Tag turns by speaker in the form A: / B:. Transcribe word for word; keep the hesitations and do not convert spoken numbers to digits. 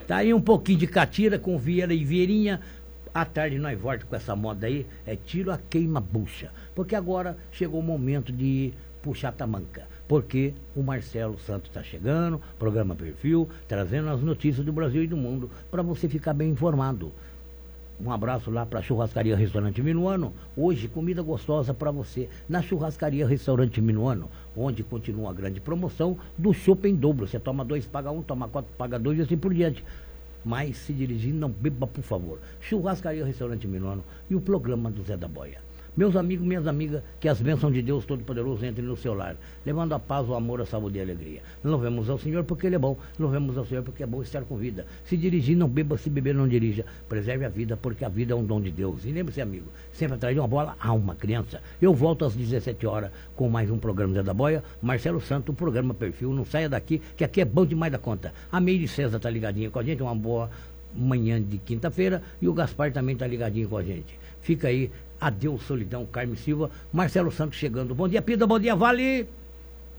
A: Tá aí um pouquinho de catira com Vieira e Vieirinha. À tarde nós voltamos com essa moda aí, é tiro a queima-bucha. Porque agora chegou o momento de puxar a tamanca. Porque o Marcelo Santos está chegando, programa Perfil, trazendo as notícias do Brasil e do mundo para você ficar bem informado. Um abraço lá para a Churrascaria Restaurante Minuano. Hoje, comida gostosa para você na Churrascaria Restaurante Minuano, onde continua a grande promoção do chopp em dobro. Você toma dois, paga um, toma quatro, paga dois e assim por diante. Mas se dirigir, não beba, por favor. Churrascaria Restaurante Minuano e o programa do Zé da Boia. Meus amigos, minhas amigas, que as bênçãos de Deus Todo-Poderoso entrem no seu lar, levando a paz, o amor, a saúde e a alegria. Louvemos ao Senhor porque Ele é bom, louvemos ao Senhor porque é bom estar com vida. Se dirigir, não beba, se beber, não dirija. Preserve a vida porque a vida é um dom de Deus. E lembre-se, amigo, sempre atrás de uma bola há uma criança. Eu volto às dezessete horas com mais um programa Zé da Boia. Marcelo Santos, o programa Perfil. Não saia daqui, que aqui é bom demais da conta. A Meire César tá ligadinha com a gente, uma boa manhã de quinta-feira. E o Gaspar também tá ligadinho com a gente. Fica aí. Adeus, solidão, Carme Silva, Marcelo Santos chegando. Bom dia, Pida, bom dia, Vale.